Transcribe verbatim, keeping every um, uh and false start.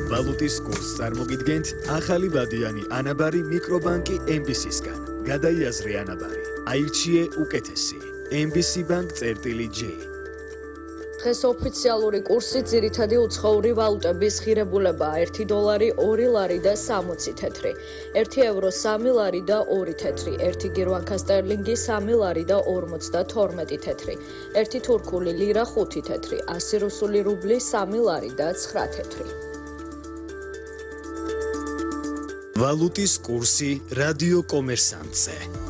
ვალუტის კურსს წარმოგიდგენთ ახალი ვადიანი ანაბარი მიკრობანკი ემ ბი სისგან. გადაიაზრე ანაბარი, აირჩიე უკეთესი. ემ ბი სი ბანკ წერტილი ჯი. დღეს ოფიციალური კურსი ძირითადი უცხოური ვალუტების ღირებულებაა ერთი დოლარი ორი ლარი და სამოცი თეთრი, ერთი ევრო სამი ლარი და ორი თეთრი, ერთი გირვანქა სტერლინგი სამი ლარი და ორმოცდათორმეტი თეთრი, ერთი თურქული ლირა ხუთი თეთრი, ასი რუსული რუბლი სამი ლარი და ცხრა თეთრი. ვალუტის კურსი რადიო კომერსანტზე.